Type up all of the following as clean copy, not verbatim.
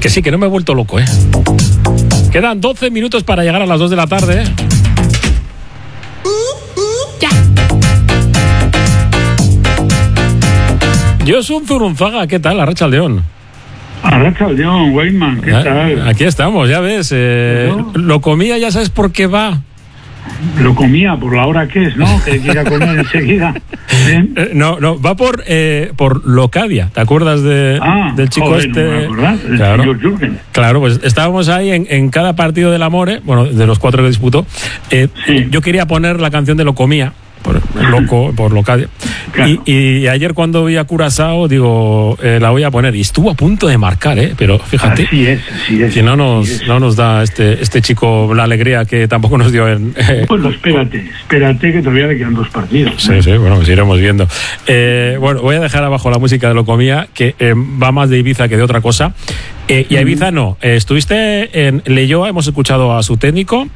Que sí, que no me he vuelto loco, ¿eh? Quedan 12 minutos para llegar a las 2 de la tarde, ¿eh? Ya. Josu Zurunzaga, ¿qué tal? Arratsaldeon. Arratsaldeon, Weyman, ¿qué tal? Aquí estamos, ya ves. Lo comía, ya sabes por qué va. Lo comía por la hora que es, ¿no? Que hay que ir a comer enseguida. No, va por Locadia. ¿Te acuerdas del chico joder, no me acordás, claro, señor Jürgen. Claro, pues estábamos ahí en cada partido del Amore, bueno, de los 4 que disputó. Sí. Yo quería poner la canción de Lo comía, por Locadia. Claro. Y ayer cuando vi a Curazao, digo, la voy a poner. Y estuvo a punto de marcar, pero fíjate. Así es. Si no nos da este chico la alegría que tampoco nos dio en... Bueno, espérate que todavía le quedan 2 partidos. Sí, bueno, pues iremos viendo. Bueno, voy a dejar abajo la música de Lo comía, que va más de Ibiza que de otra cosa. Y a Ibiza no. Estuviste en Leioa, hemos escuchado a su técnico,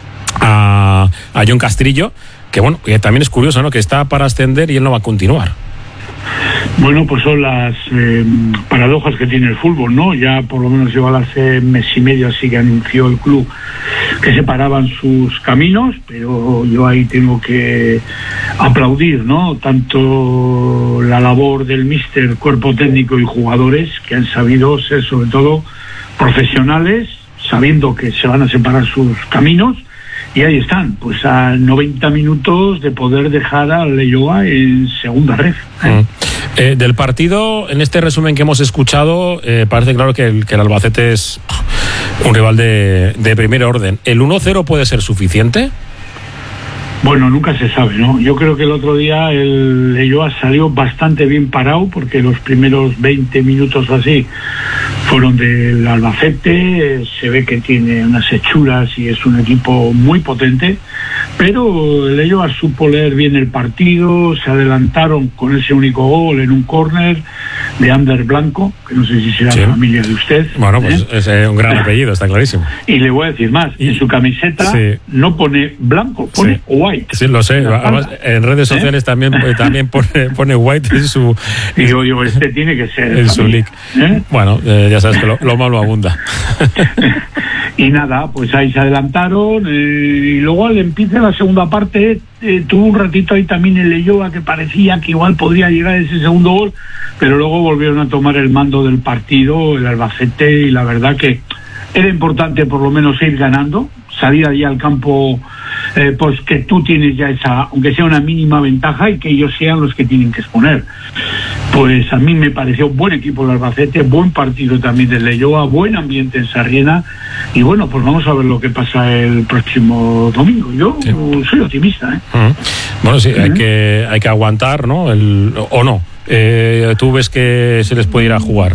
a John Castrillo, que bueno, que también es curioso, ¿no? Que está para ascender y él no va a continuar. Bueno, pues son las paradojas que tiene el fútbol, ¿no? Ya por lo menos lleva hace mes y medio así que anunció el club que separaban sus caminos, pero yo ahí tengo que aplaudir, ¿no? Tanto la labor del míster, cuerpo técnico y jugadores que han sabido ser sobre todo profesionales, sabiendo que se van a separar sus caminos. Y ahí están, pues a 90 minutos de poder dejar a Leioa en segunda red. Del partido, en este resumen que hemos escuchado, parece claro que el Albacete es un rival de primer orden. ¿El 1-0 puede ser suficiente? Bueno, nunca se sabe, ¿no? Yo creo que el otro día el Leioa salió bastante bien parado, porque los primeros 20 minutos o así fueron del Albacete. Se ve que tiene unas hechuras y es un equipo muy potente, pero el Leioa supo leer bien el partido. Se adelantaron con ese único gol en un córner de Ander Blanco, que no sé si será la familia de usted. Bueno, pues es un gran apellido, está clarísimo. Y le voy a decir más, en su camiseta no pone blanco, pone white. Sí, lo sé. Además, en redes sociales también pone white en su... Y yo digo, este tiene que ser en su nick. Bueno, ya sabes que lo malo abunda. Y nada, pues ahí se adelantaron, y luego al empiece la segunda parte tuvo un ratito ahí también el Leioa que parecía que igual podría llegar ese segundo gol, pero luego volvieron a tomar el mando del partido el Albacete, y la verdad que era importante por lo menos ir ganando, salir allí al campo, pues que tú tienes ya esa, aunque sea una mínima ventaja, y que ellos sean los que tienen que exponer. Pues a mí me pareció un buen equipo el Albacete, buen partido también del Leioa, buen ambiente en Sarriena, y bueno, pues vamos a ver lo que pasa el próximo domingo. Yo soy optimista, Bueno, sí, hay que aguantar, ¿no? ¿O no? ¿Tú ves que se les puede ir a jugar?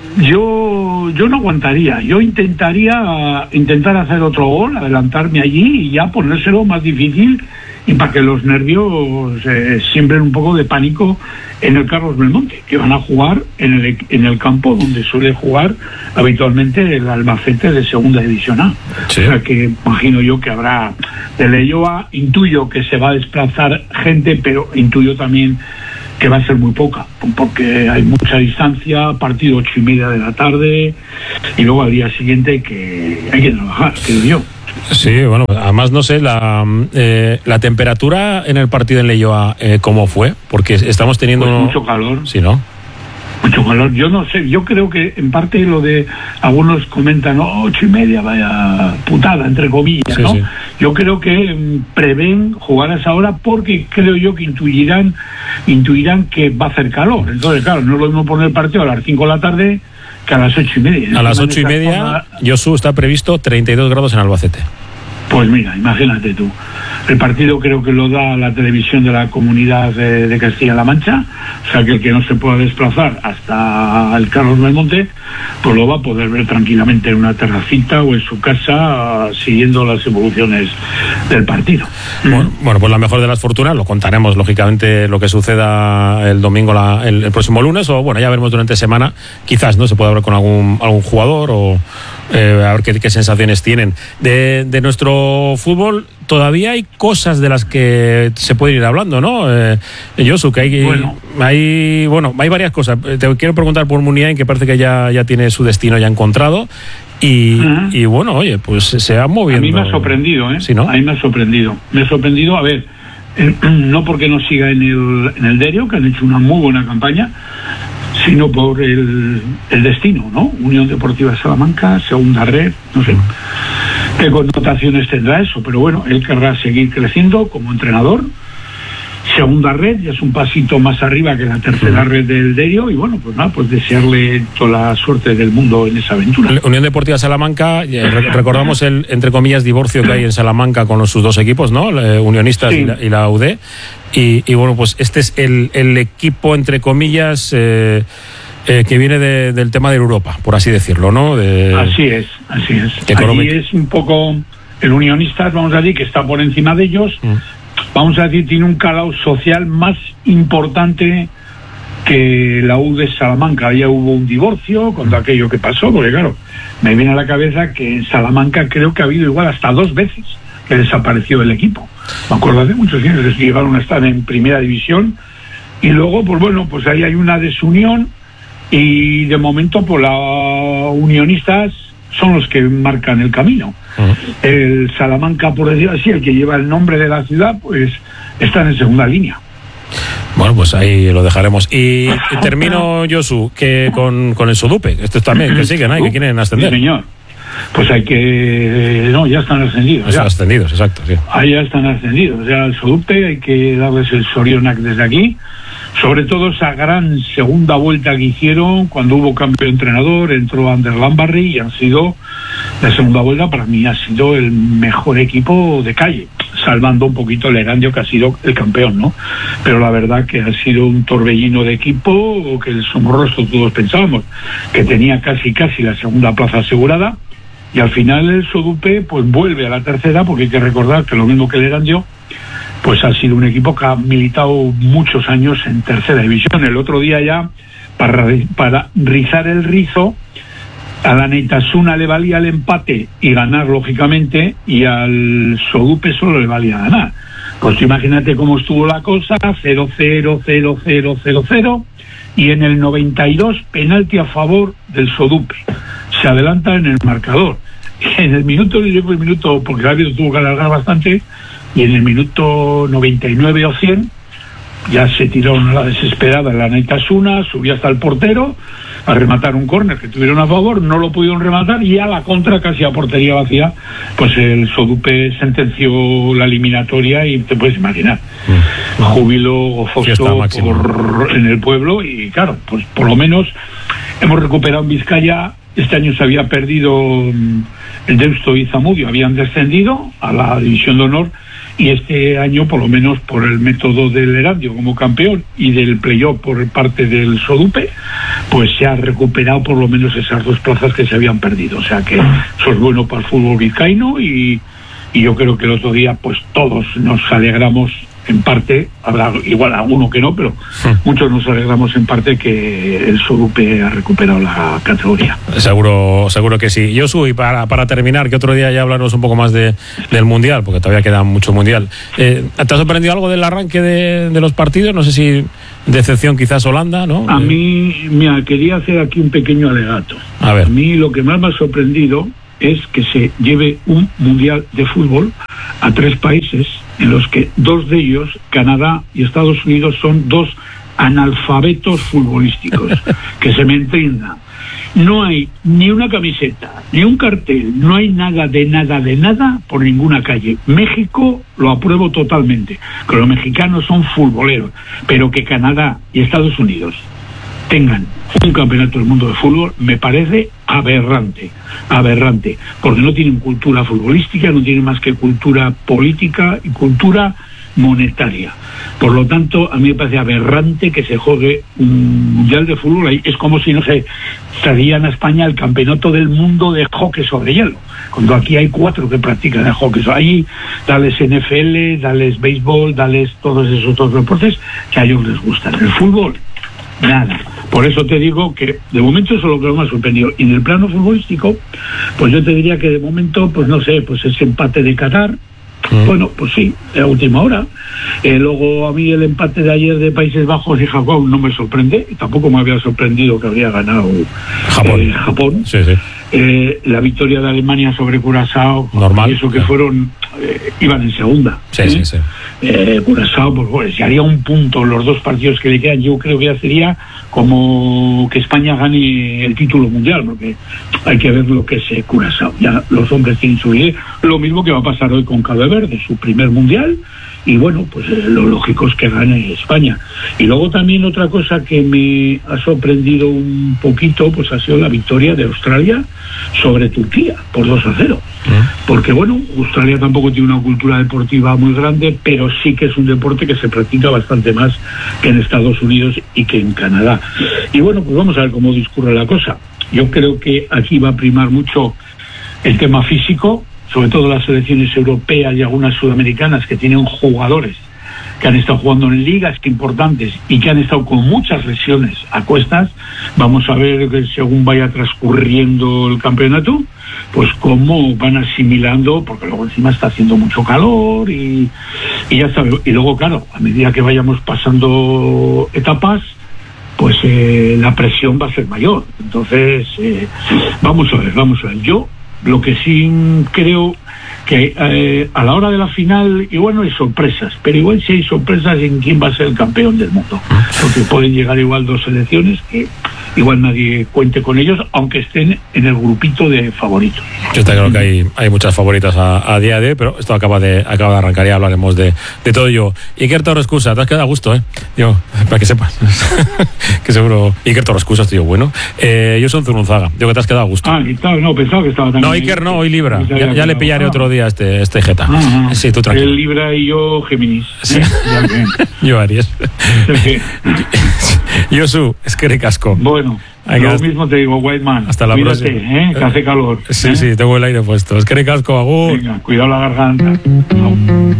Yo no aguantaría. Yo intentar hacer otro gol, adelantarme allí y ya ponérselo más difícil, y para que los nervios siembren un poco de pánico en el Carlos Belmonte, que van a jugar en el campo donde suele jugar habitualmente el Albacete de segunda división A. Sí. O sea que imagino yo que habrá de Leioa, intuyo que se va a desplazar gente, pero intuyo también que va a ser muy poca, porque hay mucha distancia, partido 8:30 de la tarde, y luego al día siguiente que hay que trabajar, creo yo. Sí, bueno, además no sé, la temperatura en el partido en Leioa, ¿cómo fue? Porque estamos teniendo... Pues mucho calor. Sí, ¿no? Mucho calor. Yo no sé, yo creo que en parte lo de algunos comentan, 8:30, vaya putada, entre comillas, ¿no? Sí. Yo creo que prevén jugar a esa hora porque creo yo que intuirán que va a hacer calor. Entonces, claro, no es lo mismo poner el partido a las 5 de la tarde que a las 8:30. A las 8:30, Josu, está previsto 32 grados en Albacete. Pues mira, imagínate tú. El partido creo que lo da la televisión de la Comunidad de Castilla-La Mancha, o sea que el que no se pueda desplazar hasta el Carlos Belmonte, pues lo va a poder ver tranquilamente en una terracita o en su casa, siguiendo las evoluciones del partido. Bueno, pues la mejor de las fortunas, lo contaremos lógicamente lo que suceda el domingo, el próximo lunes, o bueno, ya veremos durante semana, quizás no se puede hablar con algún jugador o A ver qué sensaciones tienen. De nuestro fútbol todavía hay cosas de las que se puede ir hablando, ¿no? Josu, que hay varias cosas. Te quiero preguntar por Muniain, que parece que ya tiene su destino ya encontrado. Y bueno, oye, pues se ha movido. A mí me ha sorprendido, ¿eh? ¿Sí, no? A mí me ha sorprendido. A ver, no porque no siga en el Derio, que han hecho una muy buena campaña, sino por el destino, ¿no? Unión Deportiva Salamanca, segunda red, no sé qué connotaciones tendrá eso, pero bueno, él querrá seguir creciendo como entrenador. Segunda red, ya es un pasito más arriba que la tercera red del Derio, y bueno, pues nada, pues desearle toda la suerte del mundo en esa aventura. Unión Deportiva Salamanca, recordamos el, entre comillas, divorcio que hay en Salamanca con sus dos equipos, ¿no? Unionistas y la UD, y bueno, pues este es el equipo, entre comillas, que viene del tema de Europa, por así decirlo, ¿no? Así es. Allí es un poco el Unionistas, vamos a decir, que está por encima de ellos. Vamos a decir, tiene un calado social más importante que la U de Salamanca. Ya hubo un divorcio con aquello que pasó, porque claro, me viene a la cabeza que en Salamanca creo que ha habido igual hasta 2 veces que desapareció el equipo. Me acuerdo de muchos años que llegaron a estar en primera división, y luego, pues bueno, pues ahí hay una desunión, y de momento, pues la Unionistas son los que marcan el camino. El Salamanca, por decirlo así, el que lleva el nombre de la ciudad, pues está en segunda línea. Bueno, pues ahí lo dejaremos. Y termino, Josu, que con el Sodupe. Estos también, que siguen ahí, que quieren ascender. Sí, señor. Pues hay que... No, ya están ascendidos. Están ascendidos, exacto, sí. Ahí ya están ascendidos. O sea, el Sodupe hay que darles el Sorionak desde aquí. Sobre todo esa gran segunda vuelta que hicieron cuando hubo cambio de entrenador, entró Ander Lambarri, y han sido, la segunda vuelta para mí ha sido el mejor equipo de calle, salvando un poquito el Erandio, que ha sido el campeón, ¿no? Pero la verdad que ha sido un torbellino de equipo, que el Somorrostro todos pensábamos que tenía casi la segunda plaza asegurada, y al final el Sodupe pues vuelve a la tercera, porque hay que recordar que lo mismo que el Erandio, pues ha sido un equipo que ha militado muchos años en tercera división. El otro día ya, para rizar el rizo, a la Neitasuna le valía el empate y ganar, lógicamente, y al Sodupe solo le valía ganar. Pues imagínate cómo estuvo la cosa, 0-0, 0-0, 0-0, y en el 92, penalti a favor del Sodupe. Se adelanta en el marcador. En el minuto, porque el árbitro tuvo que alargar bastante, y en el minuto 99 o 100 ya se tiraron a la desesperada en la Neitasuna, subió hasta el portero a rematar un córner que tuvieron a favor, no lo pudieron rematar, y a la contra, casi a portería vacía, pues el Sodupe sentenció la eliminatoria, y te puedes imaginar, júbilo gozoso en el pueblo. Y claro, pues por lo menos hemos recuperado en Vizcaya. Este año se había perdido el Deusto y Zamudio, habían descendido a la división de honor, y este año, por lo menos por el método del Erandio como campeón y del playoff por parte del Sodupe, pues se ha recuperado por lo menos esas 2 plazas que se habían perdido. O sea que eso es bueno para el fútbol vizcaíno, y yo creo que el otro día pues todos nos alegramos en parte, habrá igual alguno que no, pero muchos nos alegramos en parte que el Sodupe ha recuperado la categoría. Seguro que sí. Josu, y para terminar, que otro día ya hablarnos un poco más del Mundial, porque todavía queda mucho Mundial. ¿Te ha sorprendido algo del arranque de los partidos? No sé si decepción quizás Holanda, ¿no? A mí, mira, quería hacer aquí un pequeño alegato. A ver. A mí lo que más me ha sorprendido es que se lleve un Mundial de fútbol a 3 países en los que 2 de ellos, Canadá y Estados Unidos, son 2 analfabetos futbolísticos. Que se me entienda. No hay ni una camiseta, ni un cartel, no hay nada por ninguna calle. México lo apruebo totalmente, que los mexicanos son futboleros, pero que Canadá y Estados Unidos tengan un campeonato del mundo de fútbol me parece aberrante, porque no tienen cultura futbolística, no tienen más que cultura política y cultura monetaria. Por lo tanto, a mí me parece aberrante que se juegue un mundial de fútbol ahí. Es como si, no sé, traían a España el campeonato del mundo de hockey sobre hielo, cuando aquí hay 4 que practican el hockey. Ahí, dales NFL, dales béisbol, dales todos esos otros deportes que a ellos les gustan. El fútbol, nada. Por eso te digo que de momento eso es lo que me ha sorprendido. Y en el plano futbolístico, pues yo te diría que de momento, pues no sé, pues ese empate de Qatar, bueno, pues sí, a última hora. Luego a mí el empate de ayer de Países Bajos y Japón no me sorprende, y tampoco me había sorprendido que habría ganado Japón. Sí. La victoria de Alemania sobre Curazao, normal, y eso que fueron, iban en segunda. Sí. Curazao, pues bueno, si haría un punto los dos partidos que le quedan, yo creo que ya sería como que España gane el título mundial, porque hay que ver lo que es Curazao. Ya los hombres tienen su idea, lo mismo que va a pasar hoy con Cabo Verde, su primer mundial, y bueno, pues lo lógico es que gane España. Y luego también otra cosa que me ha sorprendido un poquito, pues ha sido la victoria de Australia sobre Turquía por 2-0. Porque bueno, Australia tampoco tiene una cultura deportiva muy grande, pero sí que es un deporte que se practica bastante más que en Estados Unidos y que en Canadá. Y bueno, pues vamos a ver cómo discurre la cosa. Yo creo que aquí va a primar mucho el tema físico, sobre todo las selecciones europeas y algunas sudamericanas que tienen jugadores que han estado jugando en ligas importantes y que han estado con muchas lesiones a cuestas. Vamos a ver que según vaya transcurriendo el campeonato, pues cómo van asimilando, porque luego encima está haciendo mucho calor y ya sabes. Y luego, claro, a medida que vayamos pasando etapas, pues la presión va a ser mayor. Entonces, vamos a ver. Yo lo que sí creo que a la hora de la final igual no hay sorpresas, pero igual sí hay sorpresas en quién va a ser el campeón del mundo, porque pueden llegar igual dos selecciones que igual nadie cuente con ellos, aunque estén en el grupito de favoritos. Yo está claro que hay muchas favoritas a día de hoy, pero esto acaba de arrancar, ya hablaremos de todo ello. Iker Torrescusa, te has quedado a gusto, Digo, para que sepas que seguro Iker Torrescusa, tío, bueno. Yo soy Zurunzaga, digo que te has quedado a gusto. No, pensaba que estaba también. No, Iker no, hoy Libra, ya le pillaré otro día este jeta. Sí, tú tranquilo. El Libra y yo Géminis. Sí. Yo Aries. Josu, es que ricasco. Bueno, lo mismo te digo, Whiteman. Hasta la Cuídate, próxima. Que hace calor. Sí, tengo el aire puesto. Es que ricasco, agur. Venga, cuidado la garganta. No.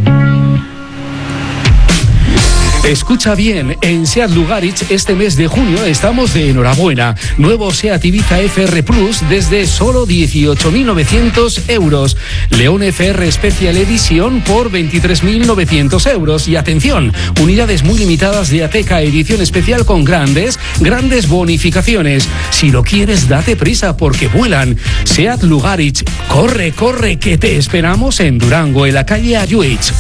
Escucha bien, en SEAT Lugaritz este mes de junio estamos de enhorabuena. Nuevo SEAT Ibiza FR Plus desde solo 18.900 euros. León FR Special Edition por 23.900 euros. Y atención, unidades muy limitadas de Ateca edición especial con grandes bonificaciones. Si lo quieres, date prisa porque vuelan. SEAT Lugaritz, corre, que te esperamos en Durango, en la calle Ayuich.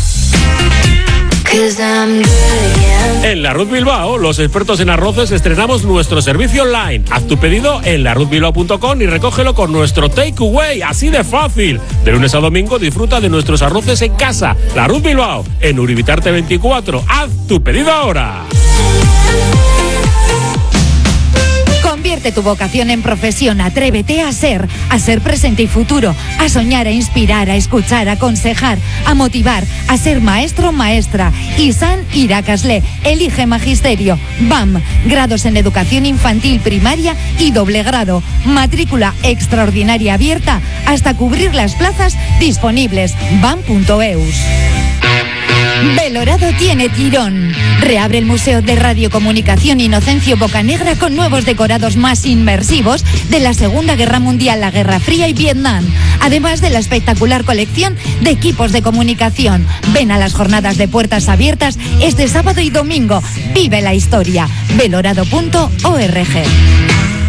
En La Ruz Bilbao, los expertos en arroces, estrenamos nuestro servicio online. Haz tu pedido en laruzbilbao.com y recógelo con nuestro takeaway, así de fácil. De lunes a domingo disfruta de nuestros arroces en casa. La Ruz Bilbao, en Uribitarte 24. Haz tu pedido ahora. Convierte tu vocación en profesión, atrévete a ser presente y futuro, a soñar, a inspirar, a escuchar, a aconsejar, a motivar, a ser maestro, maestra. ISAN Irakasle, elige magisterio. BAM, grados en educación infantil, primaria y doble grado. Matrícula extraordinaria abierta hasta cubrir las plazas disponibles. BAM.eus. Belorado tiene tirón. Reabre el Museo de Radiocomunicación Inocencio Bocanegra con nuevos decorados más inmersivos de la Segunda Guerra Mundial, la Guerra Fría y Vietnam. Además de la espectacular colección de equipos de comunicación. Ven a las jornadas de puertas abiertas este sábado y domingo. Vive la historia. Belorado.org.